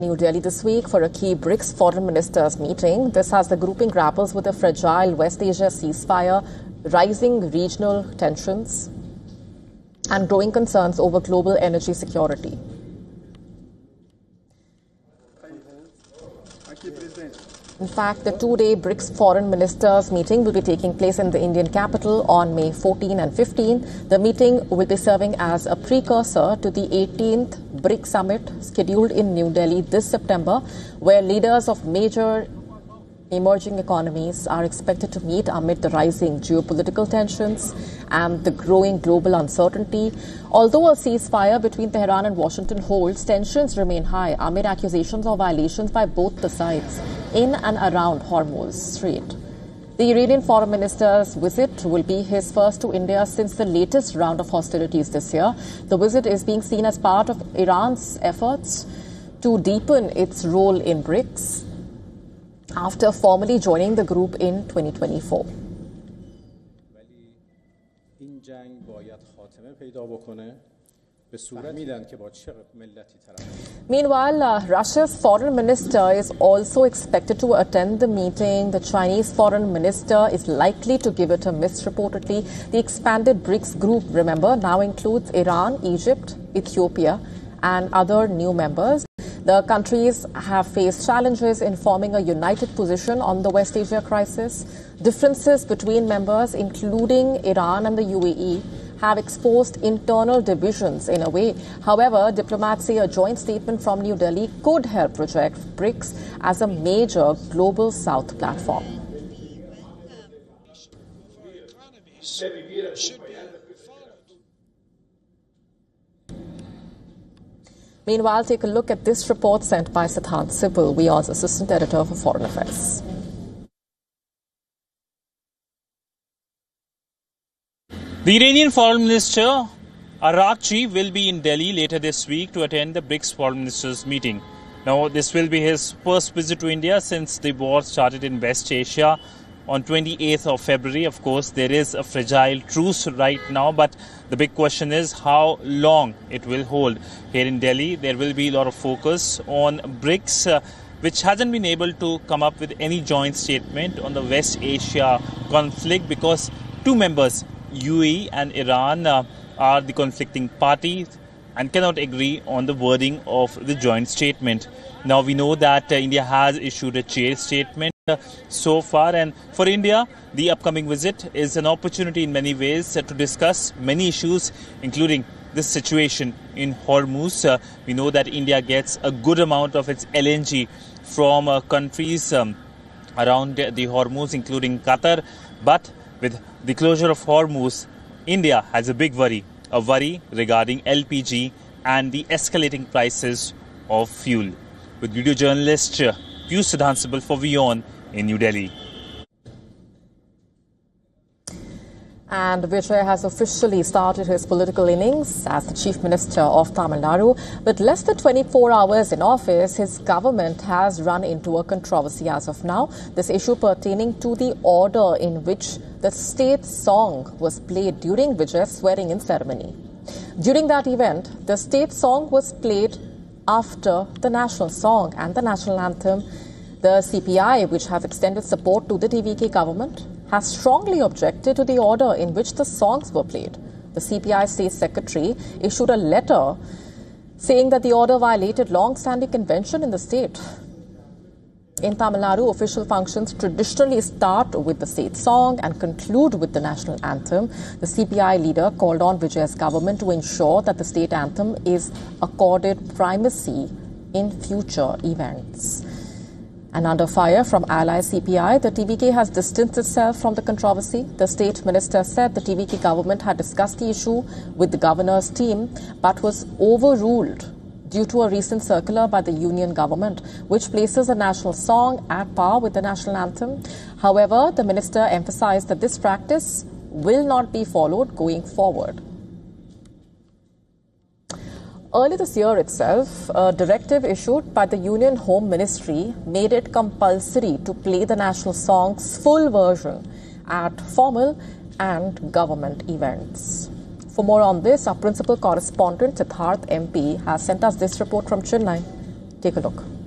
New Delhi this week for a key BRICS foreign ministers meeting. This as the grouping grapples with a fragile West Asia ceasefire, rising regional tensions, and growing concerns over global energy security. In fact, the two-day BRICS foreign ministers meeting will be taking place in the Indian capital on May 14 and 15. The meeting will be serving as a precursor to the 18th BRICS summit scheduled in New Delhi this September, where leaders of major emerging economies are expected to meet amid the rising geopolitical tensions and the growing global uncertainty. Although a ceasefire between Tehran and Washington holds, tensions remain high amid accusations of violations by both the sides in and around Hormuz Strait. The Iranian foreign minister's visit will be his first to India since the latest round of hostilities this year. The visit is being seen as part of Iran's efforts to deepen its role in BRICS after formally joining the group in 2024. Meanwhile, Russia's foreign minister is also expected to attend the meeting. The Chinese foreign minister is likely to give it a miss, reportedly. The expanded BRICS group, remember, now includes Iran, Egypt, Ethiopia, and other new members. The countries have faced challenges in forming a united position on the West Asia crisis. Differences between members, including Iran and the UAE, have exposed internal divisions in a way. However, diplomats say a joint statement from New Delhi could help project BRICS as a major global South platform. Meanwhile, take a look at this report sent by Siddhant Sibal, WION's Assistant Editor for Foreign Affairs. The Iranian Foreign Minister Araghchi will be in Delhi later this week to attend the BRICS Foreign Ministers meeting. Now, this will be his first visit to India since the war started in West Asia on 28th of February. Of course, there is a fragile truce right now, but the big question is how long it will hold. Here in Delhi, there will be a lot of focus on BRICS, which hasn't been able to come up with any joint statement on the West Asia conflict because two members, UAE and Iran, are the conflicting parties and cannot agree on the wording of the joint statement. Now, we know that India has issued a chair statement so far, and for India, the upcoming visit is an opportunity in many ways to discuss many issues, including this situation in Hormuz. We know that India gets a good amount of its LNG from countries around the Hormuz, including Qatar, but with the closure of Hormuz, India has a big worry, a worry regarding LPG and the escalating prices of fuel. With video journalist Piyush Siddhant Sibal for WION in New Delhi. And Vijay has officially started his political innings as the Chief Minister of Tamil Nadu. With less than 24 hours in office, his government has run into a controversy as of now. This issue pertaining to the order in which the state song was played during Vijay's swearing-in ceremony. During that event, the state song was played after the national song and the national anthem. The CPI, which has extended support to the TVK government, has strongly objected to the order in which the songs were played. The CPI State Secretary issued a letter saying that the order violated long-standing convention in the state. In Tamil Nadu, official functions traditionally start with the state song and conclude with the national anthem. The CPI leader called on Vijay's government to ensure that the state anthem is accorded primacy in future events. And under fire from ally CPI, the TVK has distanced itself from the controversy. The state minister said the TVK government had discussed the issue with the governor's team, but was overruled due to a recent circular by the union government, which places a national song at par with the national anthem. However, the minister emphasized that this practice will not be followed going forward. Early this year itself, a directive issued by the Union Home Ministry made it compulsory to play the national song's full version at formal and government events. For more on this, our principal correspondent, Siddharth MP, has sent us this report from Chennai. Take a look.